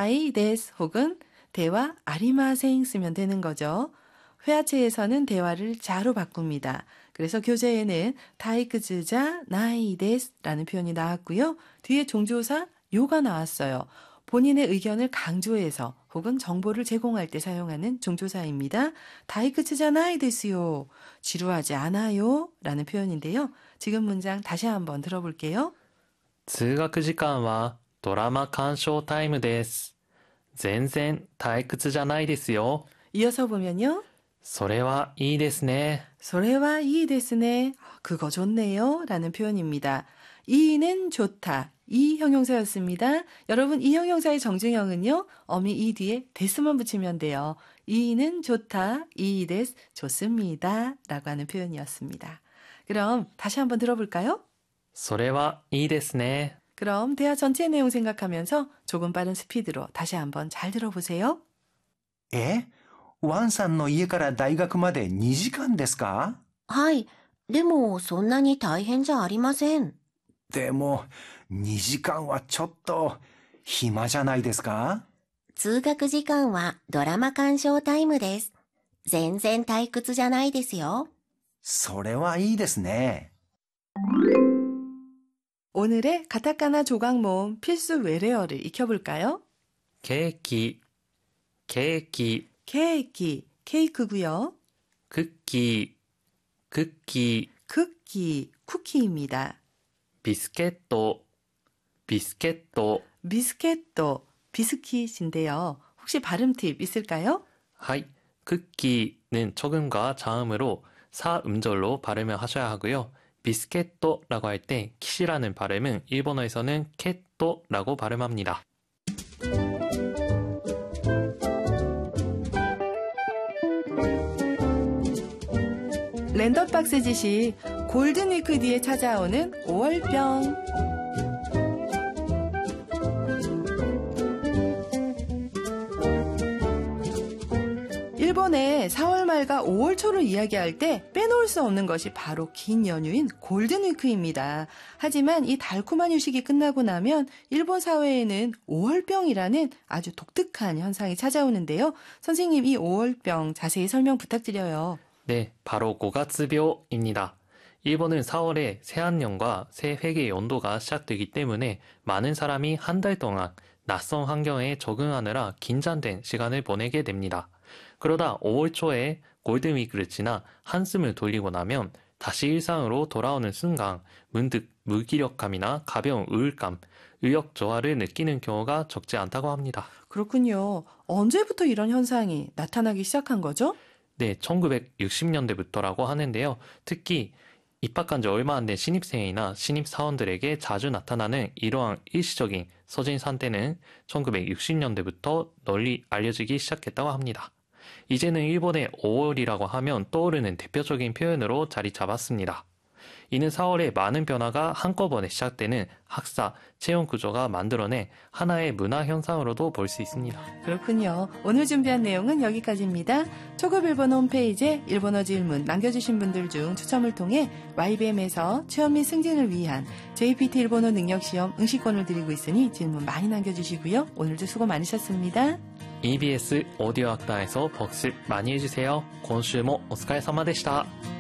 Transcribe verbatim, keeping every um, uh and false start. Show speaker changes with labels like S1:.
S1: 나이 데스 혹은 대화 아리마생 쓰면 되는 거죠. 회화체에서는 대화를 자로 바꿉니다. 그래서 교재에는 다이크즈자 나이 데스라는 표현이 나왔고요. 뒤에 종조사 요가 나왔어요. 본인의 의견을 강조해서 혹은 정보를 제공할 때 사용하는 종조사입니다. 다이크즈자 나이 데스요. 지루하지 않아요 라는 표현인데요. 지금 문장 다시 한번 들어볼게요.
S2: 通学時間はドラマ鑑賞タイムです。全然退屈じゃないですよ。
S1: 이어서 보면요.
S2: それはいいですね。
S1: それはいいですね. 그거 좋네요 라는 표현입니다. 이는 좋다. 이 형용사였습니다. 여러분 이 형용사의 정중형은요. 어미 이 뒤에 데스만 붙이면 돼요. 이는 좋다. 이 데스 좋습니다. 라고 하는 표현이었습니다. 그럼 다시 한번 들어볼까요?
S2: それはいいですね。
S1: 그럼 대화 전체 내용 생각하면서 조금 빠른 스피드로 다시 한번 잘 들어보세요.
S3: えワンさんの家から大学までにじかんですか？
S4: はい。でも、そんなに大変じゃありません。
S3: でも、にじかんはちょっと暇じゃないですか？
S4: 通学時間はドラマ鑑賞タイムです。全然退屈じゃないですよ。
S3: それはいいですね。
S1: 오늘의 가타카나 조각 모음 필수 외래어를 익혀볼까요?
S2: ケーキ、ケーキ、
S1: 케이크, 케이크고요.
S2: クッキー、クッキー、
S1: 쿠키, 쿠키입니다.
S2: ビスケット、ビスケット。
S1: 비스켓도, 비스킷인데요. 혹시 발음 팁 있을까요?
S2: はい。クッキー는 초음과 자음으로 사 음절로 발음을 하셔야 하고요. 비스켓도라고 할 때 키시라는 발음은 일본어에서는 캣도라고 발음합니다.
S1: 랜덤박스 지시 골든위크 뒤에 찾아오는 오월병. 일본의 사월 말과 오월 초를 이야기할 때 빼놓을 수 없는 것이 바로 긴 연휴인 골든위크입니다. 하지만 이 달콤한 휴식이 끝나고 나면 일본 사회에는 오월병이라는 아주 독특한 현상이 찾아오는데요. 선생님, 이 오월병 자세히 설명 부탁드려요.
S2: 네, 바로 고가츠병입니다. 일본은 사월에 새한년과 새회계 연도가 시작되기 때문에 많은 사람이 한 달 동안 낯선 환경에 적응하느라 긴장된 시간을 보내게 됩니다. 그러다 오월 초에 골든위크를 지나 한숨을 돌리고 나면 다시 일상으로 돌아오는 순간 문득 무기력감이나 가벼운 우울감, 의욕 저하를 느끼는 경우가 적지 않다고 합니다.
S1: 그렇군요. 언제부터 이런 현상이 나타나기 시작한 거죠?
S2: 네, 천구백육십 년대부터라고 하는데요. 특히 입학한 지 얼마 안 된 신입생이나 신입사원들에게 자주 나타나는 이러한 일시적인 서진 상태는 천구백육십 년대부터 널리 알려지기 시작했다고 합니다. 이제는 일본의 오월이라고 하면 떠오르는 대표적인 표현으로 자리 잡았습니다. 이는 사월에 많은 변화가 한꺼번에 시작되는 학사, 채용 구조가 만들어낸 하나의 문화 현상으로도 볼 수 있습니다.
S1: 그렇군요. 오늘 준비한 내용은 여기까지입니다. 초급 일본어 홈페이지에 일본어 질문 남겨주신 분들 중 추첨을 통해 와이비엠에서 체험 및 승진을 위한 제이피티 일본어 능력시험 응시권을 드리고 있으니 질문 많이 남겨주시고요. 오늘도 수고 많으셨습니다.
S2: 이비에스 오디오 학당에서 복습 많이 해주세요. 今週もお疲れ様でした。